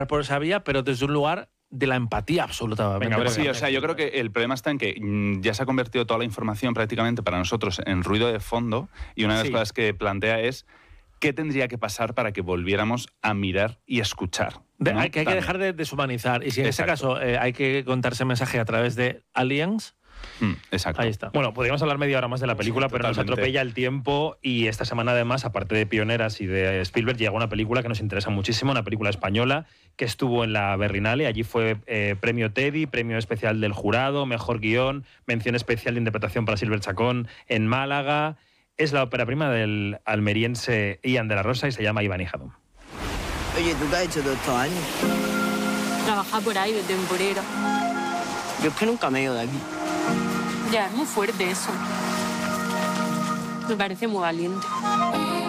por esa vía, pero desde un lugar de la empatía absoluta. Venga, sí, o sea, yo creo que el problema está en que ya se ha convertido toda la información prácticamente para nosotros en ruido de fondo, y una de las cosas que plantea es qué tendría que pasar para que volviéramos a mirar y escuchar, ¿no? Hay que dejar de deshumanizar, y si en este caso hay que contarse mensaje a través de aliens. Exacto. Ahí está. Bueno, podríamos hablar media hora más de la película, pero nos atropella el tiempo, y esta semana además, aparte de Pioneras y de Spielberg, llega una película que nos interesa muchísimo, una película española que estuvo en la Berlinale. Allí fue premio Teddy, premio especial del jurado, mejor guión, mención especial de interpretación para Silver Chacón en Málaga. Es la ópera prima del almeriense Ian de la Rosa y se llama Iván y Jadón. Oye, ¿tú qué has hecho todos estos años? Trabajar por ahí de temporero. Yo es que nunca me he ido de aquí. Ya, es muy fuerte eso. Me parece muy valiente.